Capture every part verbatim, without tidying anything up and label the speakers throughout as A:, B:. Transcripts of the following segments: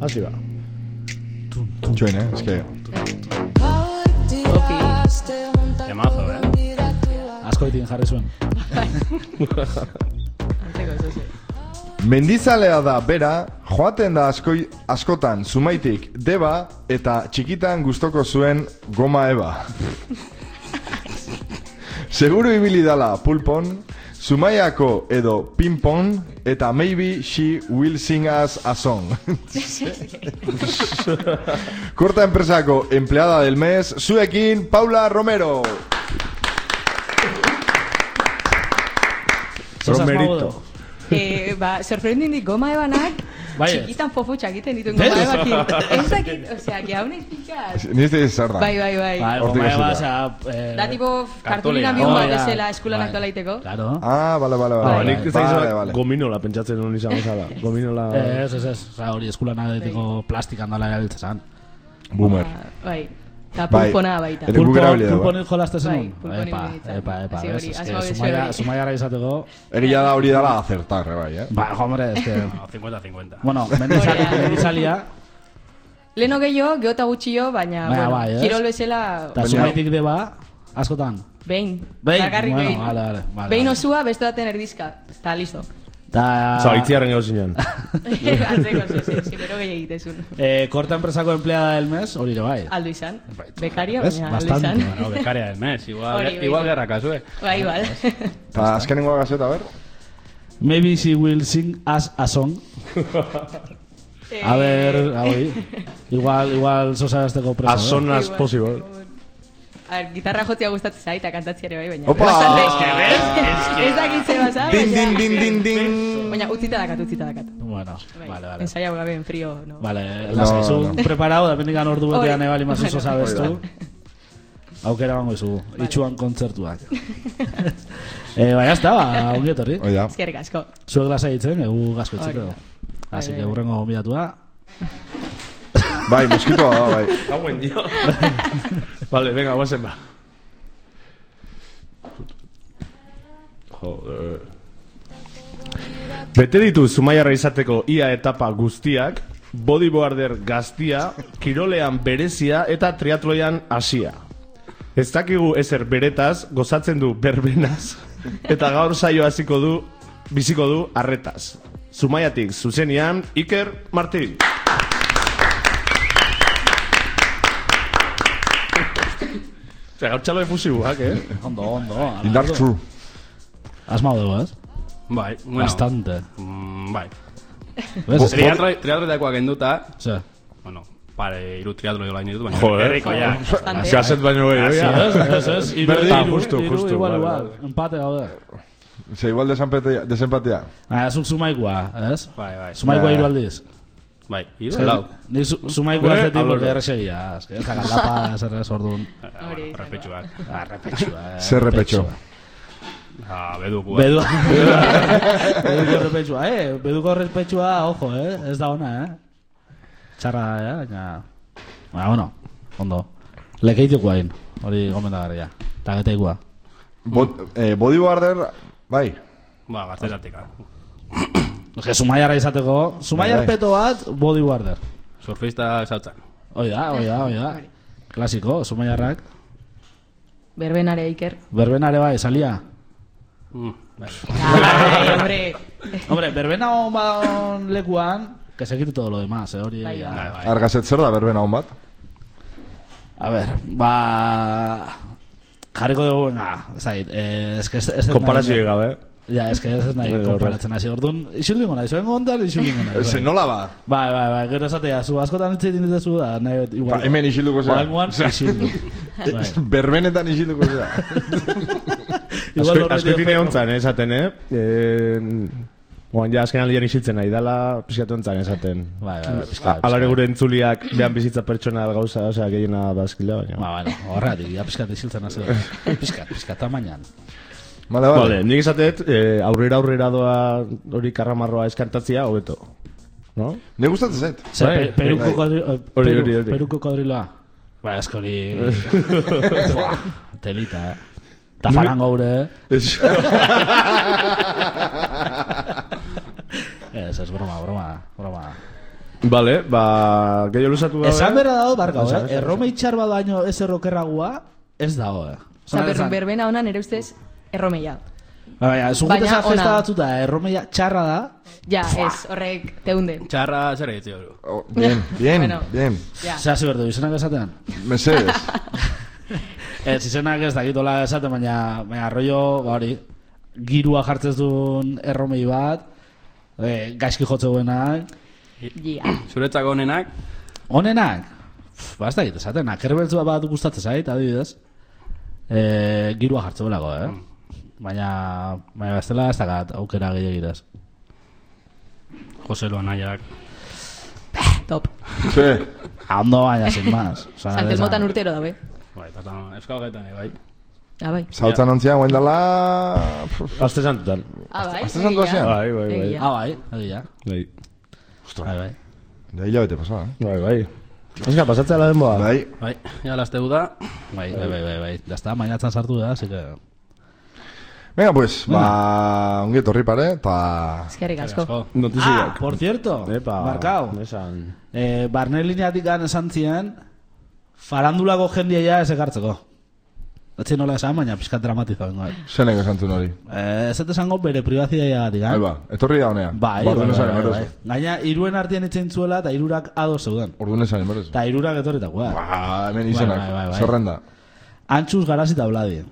A: Así va.
B: Txoin, eh? Ez que...
C: Emazo, eh?
D: Askoitin jarri zuen.
B: Mendizalea da bera, joaten da askoi, askotan Zumaitik Deba eta txikitan gustoko zuen Goma Eba. Seguru ibili dala pulpon, Zumaiako edo ping-pong, eta maybe she will sing us a song. Korta enpresako empleada del mes, zuekin Paula Romero.
D: Romerito.
E: Eh, ba, sorprendin di Goma Ebanak, txikitan fofutxak egiten dituen Goma Ebakin. Ez dakit, osea, que hau nahiz pixkat.
B: Nizte zerra.
E: Bai, bai, bai.
D: Goma Eba, osea...
E: Da tipo, kartulina bion bat ezela eskulan aktuala iteko.
D: Claro.
B: Ah, bale, bale, bale.
A: Nik ez da gominola pentsatzen hon izan bezala. Gominola...
D: Ez, ez, ez. Osea, hori eskulan agiteko plastikan dala erabiltzezan.
B: Boomer.
E: Bai. Eta pulpona baita.
D: Pulponik jolazte zen? Epa, epa, epa. Zumaiara izateko...
B: Egia da hori dala acertar, bai, eh?
D: Ba, hombre, ez que...
C: cincuenta cincuenta.
D: Bueno, mendizalia...
E: Leno gehiago, geota gutxio, baina, bueno, kirol bezala...
D: Eta Zumaitik Deba, askotan?
E: Behin.
D: Behin?
E: Bakarrik behin.
D: Vale, vale.
E: Behin osua, beste daten erdizka. Eta listo.
A: Zau, itziarren gau zinean.
E: Antzeko, ze, ze, ze, pero gehi egitezun.
D: Korta enpresako empleada del mes, hori ere bai.
E: Aldo izan. Bekaria, baina aldo izan.
C: Bueno, bekaria del mes, igual, igual gerra kasue.
E: Bai, igual.
B: Eta azkenengoa gazeta, a ver.
D: Maybe she will sing us a song. A ver, hori. Igual, igual sosagazteko preso.
A: As soon as possible.
E: A ver, gitarra jotzia gustatzen zaita, kantatzea ere bai, baina...
B: Opa!
E: Ez dakitze basa, baina...
B: Din, din, din, din, din.
E: Baina utzita dakat, utzita dakat.
D: Bueno, vale, vale.
E: Ensaia gabe en frío, no.
D: Vale, lasaizu preparado, da pendikan ordu betean ebali mazu sosabestu. Aukera bango izugu, itxuan kontzertuak. Baina ez da, ba, ongi etorri.
E: Ezkerrik asko.
D: Zuek lasai itzen, egu gazko etxiko. Así que hurrengo gombidatua.
B: Bai, moskitoa da, bai.
A: Ah, buen dio. Vale, venga, guazen ba. Joder. Bete ditu Zumaiarra izateko ia etapa guztiak, bodyboarder gaztia, kirolean berezia eta triatloian hasia. Ez dakigu ezer beretaz, gozatzen du berbenaz, eta gaur saio hasiko du, biziko du arretaz. Zumaiatik zuzenian, Iker Martín. Gaur txalo efusibuak, eh?
D: Ondo, ondo.
B: Indartzu.
D: Asmau dugu, ez?
C: Bai, bueno.
D: Bastante.
C: Mm, bai.
D: Triatloidakoak
C: enduta.
D: Zer.
C: Bueno, pare, iru triatlo jola initu, baina...
A: Joder, gazet baino gehiago, ya.
D: Ez, ez, iru,
A: justo, justo.
D: Igual, igual. Empate gaude.
B: Ze, igual desempatea.
D: Ah, zuk Zumaikoa, ez?
C: Bai, bai.
D: Zumaikoa iru aldiz.
C: Bai, iru lau.
D: Ni Zumaikoa ez detik, porque erresegia. Ez que galdapa, zer ez orduan.
C: Repetxuak.
D: Ah, repetxua.
B: Zer repetxo.
C: Ah, beduko.
D: Beduko repetxua, eh? Beduko repetxua, ojo, eh? Ez da ona, eh? Txarra, eh? Baina... Baina, bueno, ondo. Lekeitikoa hain, hori gomendagarria. Eta geteikoa.
B: Bodyboarder, bai.
C: Ba, gazteratika.
D: Eske Zumaiarra izateko, Zumaiar peto bat, bodyboarder.
C: Surfista esautzan.
D: Oida, oida, oida. Klasiko, Zumaiarrak.
E: Berbenare, Iker.
D: Berbenare bai, salia.
E: Ai, hombre.
D: Hombre, berbena hon badon lekuan, que se quite todo lo demás, eh, hori.
B: Argazet zer da berbena hon bat?
D: A ver, ba... Jarriko dugu, na, ez da, ez que...
A: Komparazio gabe, eh?
D: Ja, ez que ez nahi konparatzen hasi, orduan, isilduingo nahi, zoen gondar isilduingo nahi.
B: Ze nola ba?
D: Bai, bai, bai, gero esatea, zu askotan etxetin ditezu da, nahi, igual.
B: Ba, hemen isilduko zera.
D: Balenguan, isildu.
B: Berbenetan isilduko zera.
A: Askoekin egon zan, esaten, eh? Oan, ja, azken aldean isiltzen nahi, dala pizkatu entzan esaten.
D: Bai, bai, pizkatu.
A: Alare gure entzuliak behan bizitza pertsona gauza, osea, gehiena bazkila, baina.
D: Ba, bueno, horretik, ja, pizkatu isiltzen hasi. Pizkat, pizkat, tamainan.
B: Vale, vale.
A: Vale, nik esatet, eh, aurrera aurrera doa hori karramarroa eskantatzia, hobeto. No?
B: Ne gustatzen zait.
D: Zer, peruko
A: kodriloa.
D: Peruko kodriloa. Ba, eskori... Telita, eh? Ta farango gure, eh? Ez, ez, broma, broma, broma.
A: Vale, ba, gehiago lusatu gabe.
D: Esan berra dago, barkau,
A: Esan,
D: eh?
A: esan,
D: Errome itxar badaino ez errokerragua, ez dago, eh?
E: Osa, ber, berbena ona nire ustez erromeia.
D: Baina, zugute
E: Baina
D: esa festa
E: ona.
D: batzuta, erromeia txarra da.
E: Ja, ez, horrek teunde.
C: Txarra zer egitzi hori.
B: Oh, bien, bien,
E: Bueno.
B: bien.
E: Ja.
D: Zea zibertu, izenak esaten?
B: Mesedes.
D: Ez, izenak ez dakitola esaten, baina, baina rollo, ba hori, girua jartzez duen erromei bat, e, gaizki jotze duenak,
E: Ja.
C: Zuretzako honenak,
D: honenak, pff, ba ez dakit esaten, akerbeltzu bat gustatzen zait, adibidez, e, girua jartze belako, eh? Baina, baina bestela ez dakat aukera gehiagirez.
C: Joselo anaiak.
E: Top.
B: Sí.
D: Ondo baina, sin más. O sea,
E: Santelmotan
D: esan-
E: urtero dabe.
C: Bai, eta euskal gaitan, bai.
E: Ah, bai.
B: Zautzan ontzian, guen dala...
A: Aste santutan.
E: Ah, bai.
B: Azte santua
E: egia.
B: zean?
A: Bai, bai, bai.
E: Egia.
D: Ah, bai, egia.
A: Bai,
D: Bai, bai.
B: Da hilabete pasada, eh?
A: bai, bai. Eska, pasatzea la denboa.
B: Bai.
C: Bai, ja lastegu da.
D: Bai, bai, bai, bai, bai. Ya está, mañatzen sartu da, así que...
B: Venga, pues, ba... Ongi etorri pare, eta...
E: Eskerrik asko.
C: Asko.
D: Ah,
A: Notiziak.
D: por cierto,
A: Epa,
D: markau.
A: esan.
D: Eh, barne lineatik gan esan zien, farandulako jendia ja ez ekartzeko. Etxe nola esan, baina pizkat dramatizau bengo.
B: Zenek esantzun hori.
D: Eh, ez esango bere privazidaia gatik,
B: Ahí
D: eh?
B: ba, etorri da honea.
D: Bai, bai,
B: Orduan
D: bai,
B: esan
D: bai,
B: emeroso.
D: bai. Gaina, iruen artean itzen zuela, eta irurak ado zeuden.
B: Orduan esan emeroso.
D: Eta irurak etorritakoa.
B: Ba, hemen
D: Bai,
B: izenak.
D: bai, bai, bai.
B: Zerrenda.
D: Antxuz Garasi eta Bladi.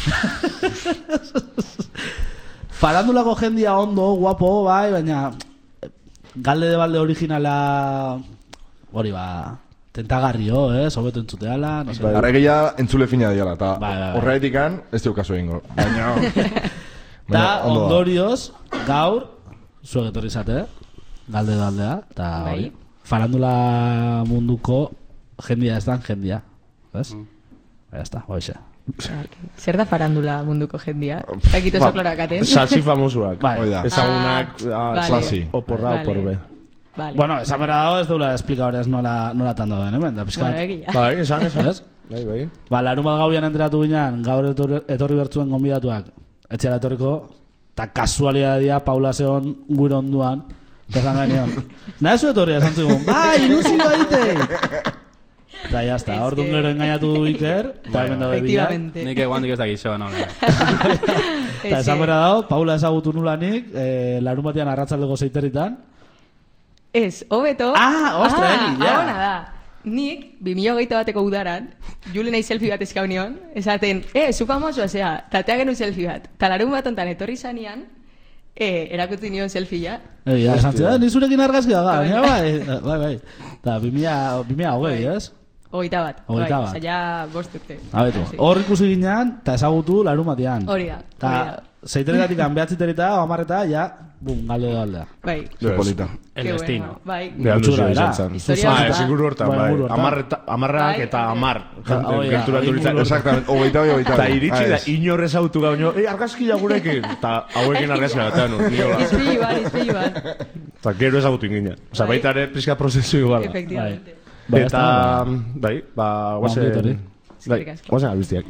D: Farandulako jendia ondo, guapo, bai, baina galde de balde originala hori ba, tentagarrio, eh, sobeto entzuteala, no sé.
B: Bai. Arregeia entzule fina diala, eta
D: Bai, bai, bai.
B: horretik kan, ez diu kaso egingo. Baina...
D: Eta
B: baina, ondo da.
D: ondorioz, gaur, zuek etorri zate, galde de baldea, eta
E: Bai.
D: hori, farandula munduko jendia ez dan jendia, ez? Ba, ya está, hoxe.
E: Zer da farandula munduko jendia? Dakit oso
B: Ba,
E: klorakaten.
A: Salsi famosuak.
D: Bai.
B: Hoi da.
A: Ezagunak,
E: Ah,
A: ah,
E: vale.
B: salsi.
A: oporra,
E: Vale.
A: oporbe.
E: Vale.
D: Bueno, esan berra dago ez duela esplikadorez nola, nola tando den, hemen, da pizkat.
E: Bueno, egia.
A: Bai, esan, esan.
D: Ez?
A: Bai, bai.
D: Ba, larun bat gauian enteratu ginen, gaur etorri, etorri bertzuen gonbidatuak etxera etorriko, eta kasualidadia Paula Zeon gure onduan, eta esan genion, nahi zu etorri, esan zigun, bai, ilusio daite! Eta jazta,
E: Es
D: hor
E: que-
D: dungero engainatu du Iker, eta hemen dabe bila.
E: Efectivamente.
C: Nik eguandik ez dakit zeban hau.
D: Eta esan bera dago, Paula ezagutu nulanik, eh, larun batean arratzaldeko zeiteritan.
E: Ez, hobeto.
D: Ah, ostra, Eli, ja.
E: Ah, ona da. Nik, bi mila hogeita bateko udaran, Julenei selfie bat eskau nion, esaten, eh, zu famoso, osea, tatea genu selfie bat. Ta larun bat ontan etorri zanean, eh, erakutzi nion selfie-a.
D: Egia, esan zidan, ni zurekin argazkia da,
E: Bai.
D: baina bai, bai, bai. Eta bimia hogei, ez?
E: Hogeita bat.
D: Hogeita
E: bai,
D: bat.
E: Zaila bost urte.
D: Abetu,
E: Sí.
D: hor ikusi ginean, eta ezagutu larun batean.
E: Hori da, hori
D: Eta
E: da.
D: zeiteretatik behatziterita, amarreta, ja, bum, galde da aldea.
E: Bai.
B: Ze polita.
C: El
E: Qué
C: destino.
E: bueno, bai.
A: Behar
D: Gutxura,
A: duzio
D: era.
A: izan zen.
E: Historia
A: Ah,
E: bat.
A: seguru hortan,
D: Bai,
A: bai.
D: inguru hortan.
A: Amarreta- Amarrak
E: Bai,
A: eta
E: bai.
A: amar.
D: Hoi da,
A: Gerturatu
D: inguru
A: nintzen.
B: Exactamente, hogeita bi, hogeita bi.
A: Eta iritsi
B: Ah,
A: da,
B: ez.
A: inorrez autu gaunio, ei, argazkia gurekin. Eta hauekin argazkia batean, no, ni hola.
E: Izpilu bat, izpilu bat.
A: Eta gero ezagutu ingina. Osa,
E: Bai.
A: baita ere, pizka prozesu iguala.
E: Efectivamente.
D: Bai,
A: Eta,
D: ez da,
A: bai, ba,
D: ongi
A: guazen...
D: etorri.
A: Bai,
E: Eskerrik asko.
A: guazen albiztiak.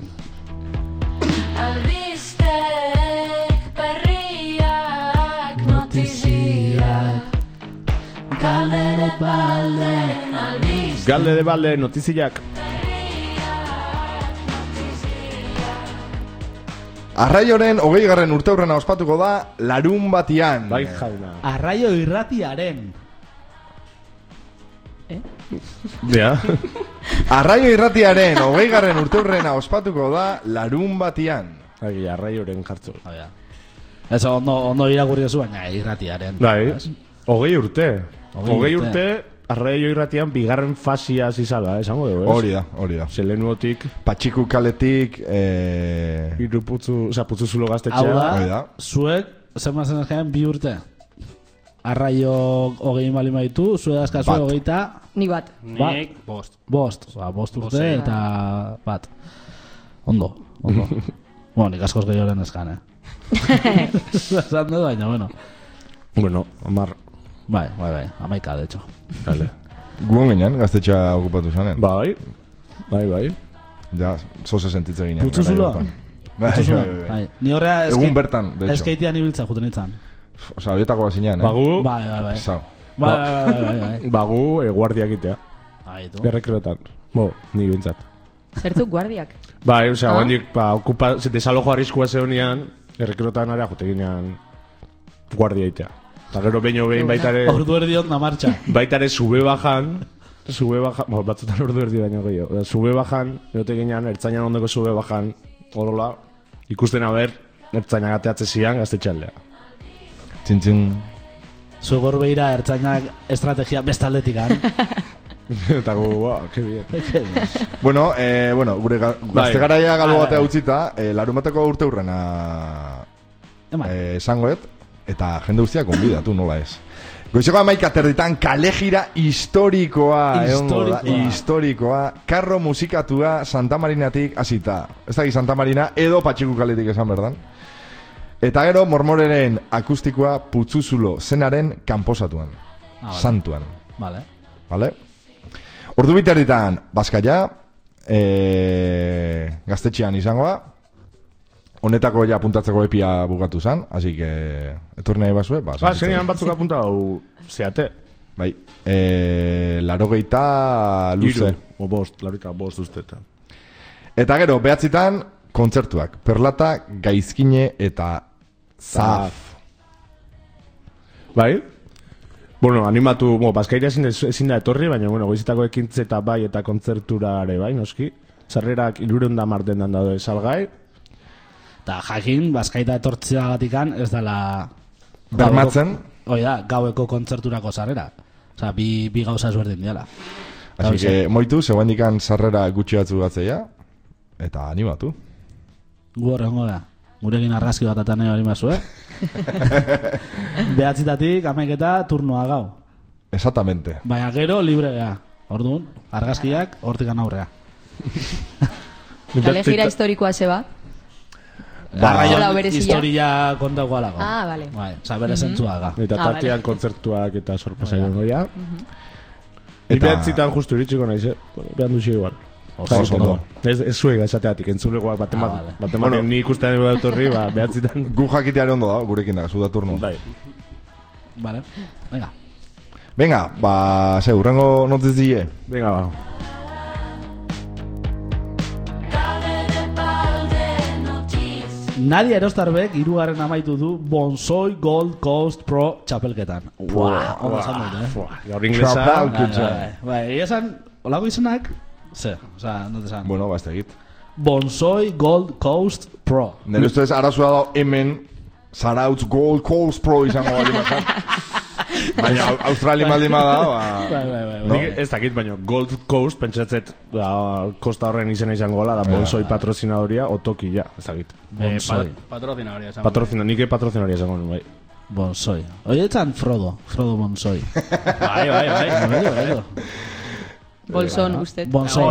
F: Albistek, berriak, notiziak, galde de balde, albistek.
A: Galde de balde, notiziak.
B: Arraioren hogei garren urteurrena ospatuko da larun batian.
A: Bai, jauna.
D: Arraio irratiaren.
A: Ja.
B: Arraio irratiaren hogei garren urteurrena ospatuko da larun batian.
A: Bai, arraioren jartzu.
D: Hau da. Ez ondo, ondo irakurri zu, baina irratiaren.
A: Bai,
D: Ez?
A: hogei urte.
D: Hogei
A: Hogei
D: urte.
A: urte, arraio irratian bigarren fasia zizala, esango dugu, ez?
B: Hori da, hori da.
A: Zelenuotik,
B: Patxiku kaletik, eh...
A: iru putzu, oza, putzu zulo
D: Hau
A: gaztetxea.
B: Hori
D: da,
B: da.
D: zuek, zenbat zen ezkean, bi urte. Arraio hogei bali maitu, zuek azkazue
B: Bat.
D: hogeita,
E: Ni bat.
C: Nik, bost.
D: bost. Oza, bost urte
C: Bosei.
D: eta bat. Ondo, ondo. Bueno, nik askoz gehioren eskan, eh? Esan dut, baina, bueno.
A: Bueno, amar.
D: Bai, bai, bai, amaika, de hecho.
A: Vale.
B: Guon ginen, gaztetxa okupatu zanen.
A: Bai, bai, bai.
B: Ja, zoze sentitzen ginen.
D: Putzu zuloa?
B: garai hortan. Bai, bai, bai, bai.
D: Bai, ni horrea
B: Egun bertan, de hecho.
D: Eskeitean ibiltza juten nintzen.
B: Osa, horietako bat zinean, eh?
A: Bagu,
D: Bai, bai, bai.
B: Zau.
D: Bai, bai, bai, bai, bai.
A: Ba, gu e, guardia egitea.
D: Aitu.
A: Errekreotan. Bo, ni bintzat.
E: Zertzuk guardiak.
A: Bai, osea,
E: Ah.
A: guandik, ba, okupa, desalojo arriskua zehonean, errekreotan ara jote ginean guardia egitea. Eta gero behin behin baitare,
D: Ordu erdion da martxa.
A: baitare sube bajan, sube bajan, bo, batzutan ordu erdi baino gehiago. Sube bajan, erote ginean, ertzainan ondoko sube bajan, orola, ikusten haber, ertzainak ateatze zian gaztetxaldea.
B: Txin-txin.
D: Zugor behira ertzainak estrategia bestaldetikan.
A: Eta gu, ba, que bien.
B: Bueno, eh, bueno, gure ga, gazte garaia galbo
D: Bai,
B: batea
D: bai.
B: utzita, eh, larumateko urte urrena
D: Eman.
B: eh, esangoet, eta jende guztiak konbidatu, nola ez. Goizeko amaika terditan kale gira historikoa, egongo da,
D: Historikoa.
B: historikoa, karro musikatua Santa Marinatik hasita. Ez da Santa Marina edo Patxiku kaletik esan berdan. Eta gero mormoreren akustikoa Putzuzulo zenaren kanposatuan,
D: Ah, vale.
B: santuan.
D: Vale.
B: Vale? Ordu biterritan Bazkaia, e, gaztetxean izangoa, honetako ja puntatzeko epia bugatu zan, así que etorri nahi bazue, ba,
A: Ba, zenean batzuk apunta hau zeate.
B: bai, e, larogeita luze.
A: Iru, o bost, larita bost usteta.
B: Eta gero, behatzitan, kontzertuak, Perlata, Gaizkine eta Zaf.
A: Bai? Bueno, animatu, bo, Bazkaira ezin, ezin da etorri, baina, bueno, goizitako ekintzeta bai eta kontzertura ere, bai, noski. Sarrerak irureun da marten dan daude salgai.
D: Eta jakin, Bazkaita etortzeagatikan ez dela...
B: Bermatzen.
D: Hoi da, gaueko kontzerturako sarrera. Osa, bi, bi gauza ezberdin diala.
B: Así que, moitu, zegoendikan sarrera gutxi batzu batzeia, eta animatu.
D: Gu horrengo da. Gurekin argazki bat eta nahi bari mazu, eh? Behatzitatik, amaiketa, turnoa gau.
B: Exactamente.
D: Baina gero, libre gea. Orduan, argazkiak, hortikan aurrea.
E: Kale gira historikoa zeba.
B: Ba,
E: Hola, berezia.
D: historia kontako alago.
E: Ah, vale.
D: Bai, oza, bere zentzua ga.
A: Eta
E: Ah,
A: tartean
E: vale.
A: kontzertuak eta sorpresa egongo ja.
B: Eta-
A: Eta behatzitan justu iritsiko naiz, eh? Bueno, behan duzi igual.
B: Oso, oso ondo.
A: Ez, ez zuega esateatik, entzulegoak baten
D: Ah,
A: bat,
D: vale.
A: baten baten ni ikusten dugu autorri, ba, behatzitan.
B: Gu jakiteare ondo da, gurekin da, zu da turno.
A: Bai.
D: Vale, venga.
B: Venga, ba, ze, urrengo notiz die.
A: Venga, ba.
D: Nadia Erostarbek hirugarren amaitu du Bonsoy Gold Coast Pro txapelketan. Ua, ondo esan dut, eh?
A: Fua, gaur inglesa.
B: Chapal.
D: Bai, bai, bai. Bai, egia esan, olako izanak, ze, oza, no te esan.
B: Bueno, ba, ez tegit.
D: Bonsoy Gold Coast Pro.
B: Nire ustez arazua da hemen Zarautz Gold Coast Pro izango bali mazan. Baina Au- Australi maldi ma da, ba...
D: Bai, bai, bai.
B: No?
A: Nik ez dakit, baina Gold Coast, pentsatzet, da, kosta horren izena izango gola, da Bonsoi patrocinadoria, otoki, ja, ez dakit.
C: Eh,
D: Bonsoy.
C: pat- patrocinadoria esan.
A: Patrocina, nik patrocinaria izango nuen, bai.
D: Bonsoy. Oie etzan Frodo, Frodo Bonsoy.
C: Bai, bai, bai.
D: Oio, oio.
E: Bolson, usted.
D: Bonsoy.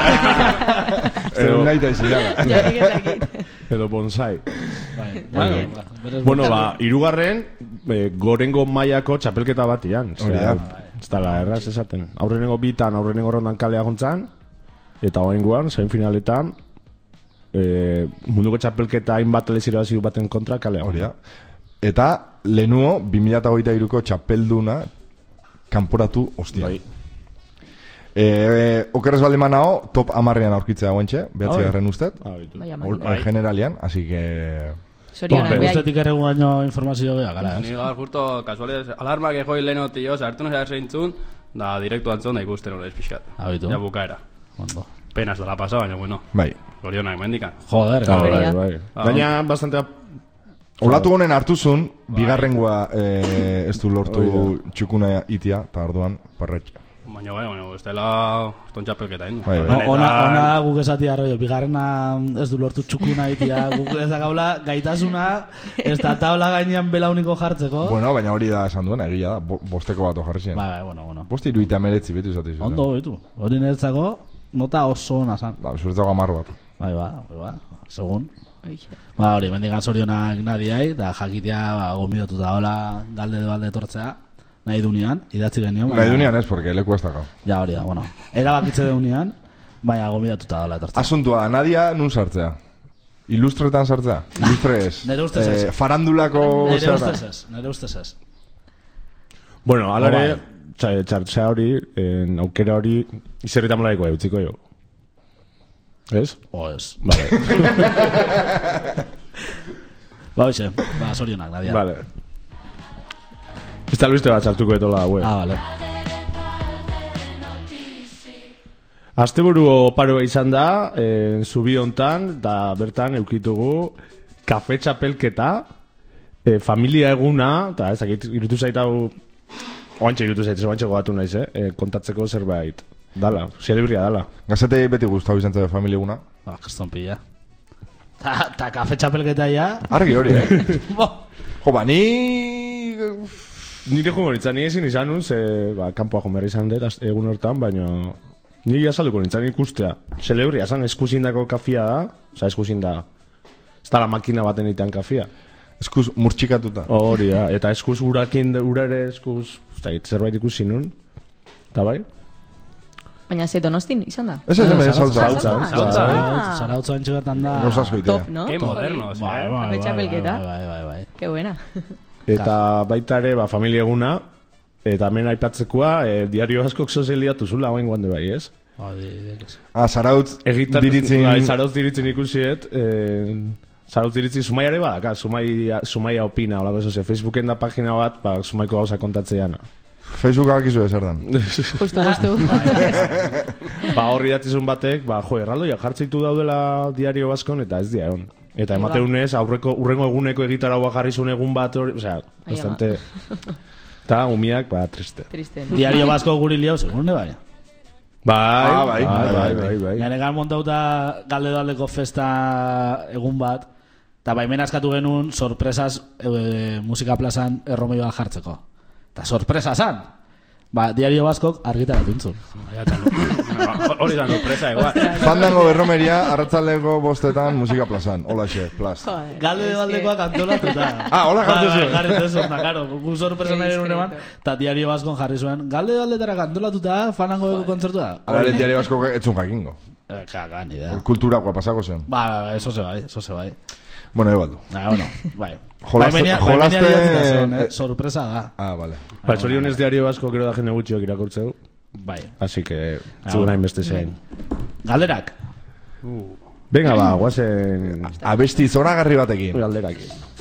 B: Edo nahi da izilala.
E: Ja, nik ez dakit.
A: Edo bonsai.
D: Bai, bueno, ba, berez
A: Bueno, ba, irugarren, eh, gorengo mailako txapelketa batian.
B: Hori
A: Osea,
B: da.
A: ez dala erraz esaten. Aurrenengo bitan, aurrenengo rondan kalea gontzan, eta oenguan, zein finaletan, eh, munduko txapelketa hainbat lezira baziru baten kontra kalea.
B: Hori da. Eta lehenuo, bi mila hogeita hiruko txapelduna kanporatu ostia.
A: Bai.
B: E, e, okerrez baldin manao, top amarrean aurkitzea guentxe, behatzi garren ustet,
A: Ah, bitu.
E: Bai,
B: Ol-
E: ama.
B: generalian, así que...
E: Zorionak, behai.
D: Ustetik ere guaino informazio geha, gara,
C: Ni
D: ez?
C: gaur justo casualidad alarmak egoi leno tío, sartu no zehar zeintzun, da direktu antzon da ikusten hori pixkat.
D: Habitu.
C: Ja bukaera.
D: Ondo.
C: Penas da la pasada, baina bueno.
B: Bai.
C: Gorionak mendikan.
D: Joder,
A: Ah,
D: gara.
E: Hori
A: bai,
E: da.
A: bai.
C: Ah.
A: Gaina, bastante...
B: Olatu honen hartuzun, bigarrengoa eh, ez du lortu txukuna itia, eta orduan, parretx.
C: Baina bai, baina ez dela eston txapelketa egin.
B: Bai, bai.
D: No, ona, ona guk esati arroio, bigarrena ez du lortu txukuna itia, guk ez da gaula gaitasuna, ez da tabla gainean belauniko jartzeko.
B: Bueno, baina hori da esan duen, egia da, bo, bosteko bat jarri ziren.
D: Bai, bai, bueno, bueno.
B: Bost iruita meretzi betu izate izan.
D: Ondo, betu. Hori niretzako, nota oso ona zan.
B: Ba, zuretzako amar bat.
D: Bai, ba, bai, ba, segun.
E: Eixe.
D: Ba, hori, mendigan zorionak nadiai, eta jakitea, ba, gombidatuta hola, galde de balde etortzea, nahi dunean, idatzi genio.
B: Nahi dunean ez, porque leku ez dakau.
D: Ja, hori da, bueno. Erabakitze dunean, baina gombidatuta hola etortzea.
B: Asuntua, Nadia nun sartzea? Ilustretan sartzea? Ilustre ez.
D: Nere ustez ez.
B: Eh, farandulako...
D: Nere
B: zera da.
D: ustez ez, nere ustez ez.
A: Bueno, alare, txartzea hori, en, aukera hori, izerrita molaiko eutziko jo. Ez?
D: O ez.
A: Vale.
D: Ba, hoxe, ba, sorionak, nadia.
A: Vale. Ez da albiste bat txartuko etola, hue.
D: Ah, vale.
A: Asteburu oparoa izan da, eh, zubi hontan, da bertan eukitugu kafe txapelketa, eh, familia eguna, eta ezakit, irutu zaitau, oantxe irutu zaitez, oantxe gogatu naiz, eh, eh, kontatzeko zerbait. Dala, zelebria dala.
B: Gazete beti gustau izan zen familia eguna.
D: Ba, kriston pila. Ta, ta kafe txapelketa ya.
B: Argi hori, eh?
D: Bo.
B: Jo, ba, ni...
A: Nire jungo nintzen, nire ezin izan nun, ze, ba, kanpoa jomerra izan dut, az- egun hortan, baina... Nire azalduko nintzen ikustea. Zelebria, zan, eskuzindako kafia da, oza, eskuzinda... Ez da la makina baten itean kafia.
B: Eskuz murtxikatuta.
A: Hori da, eta eskuz urakin, ura ere eskuz... Zai, zerbait ikusi nun. Eta bai?
E: Baina ze Donostin izan da.
B: Ez ez hemen saltza.
A: Saltza.
C: Saltza.
E: Ah.
D: Zarautza entxegatan da.
B: Gauza asko itea.
E: Top, no?
C: Qué modernos,
D: Bai,
C: eh?
D: bai, bai,
E: Kafe txapelketa.
D: bai, bai, bai, bai.
E: Qué buena.
A: Eta baita ere, ba, familia eguna, eta hemen aipatzekoa, eh, diario askok sozialiatu zula, hain guande bai, ez?
D: Ba, di- di-
B: Ah, Zarautz
A: Egitar,
B: diritzin...
A: bai, Zarautz diritzen ikusiet, eh, Zarautz diritzin Zumaiare badaka, Zumaia, Zumaia opina, hola bezo, ze Facebooken da pagina bat, ba, Zumaiko gauza kontatzeana.
B: Facebookak izu ezer dan.
E: Justu, justu.
A: Ba, horri datizun batek, ba, jo, erraldoia jartzeitu daudela diario baskon, eta ez dia egon. Eta emateunez, aurreko, urrengo eguneko egitaraua jarri zuen egun bat, hori, osea, bastante... Eta umiak, ba, triste.
E: Triste.
D: Diario Basko guri liau, segunde bai.
A: Bai,
B: Ah, bai,
A: bai, bai, bai, bai.
D: Ganegan montauta galde aldeko festa egun bat, eta baimen askatu genuen sorpresaz e, musika plazan erromeioa jartzeko. Eta sorpresa zan! Ba, Diario Baskok argitaratu intzun.
C: Hori da sorpresa, igual.
B: Fandango berromeria, arratzaldeko bostetan musika plazan. Hola xe, plaz.
E: Joder.
D: Galde
E: es que-
D: aldekoak antolatuta.
B: Ah, hola jarri zuen.
D: Jarri zuen, da, karo. Gu sorpresa nahi genuen eman, eta Diario Baskon jarri zuen. Galde aldetara antolatuta, fanango kontzertua.
B: Alare diario asko etzun jakingo.
D: Eh, Kaga, ni da.
B: Kulturakoa pasako zen.
D: Ba, ba, eso se bai, eso se bai.
B: Bueno, ebaldu.
D: Ah, bueno, bai.
B: Jolaste-
D: Baimenia-
B: jolaste-
D: baimenia idatzita zen, eh? Sorpresa da.
B: Ah, vale.
A: Ba, txorionez diario asko gero da jende gutxiok irakurtzeu,
D: Bai.
A: así que zuen hain beste zein.
D: Galderak.
A: Venga, ba, guazen
B: Abesti zoragarri batekin.
A: galderakin.